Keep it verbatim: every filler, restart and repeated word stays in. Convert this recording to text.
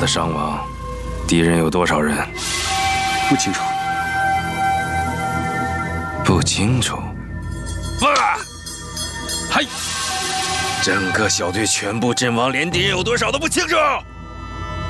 的伤亡，敌人有多少人？ 不清楚。 不清楚。放啊！嗨！整个小队全部阵亡，连敌人有多少都不清楚。